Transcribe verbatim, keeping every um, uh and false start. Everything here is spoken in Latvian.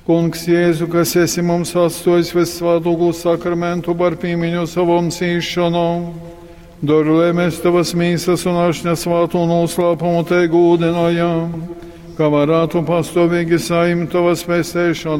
Kungs Jēzu, kas esi mums atstājis visvētāko sakramentu par pīmiņu savam cīšanu, daru, lai mēs tavas mīsas un ašņas svātu noslēpumu te gūdinājām, kā varētu pastāvīgi saimt tavas pēstēšanu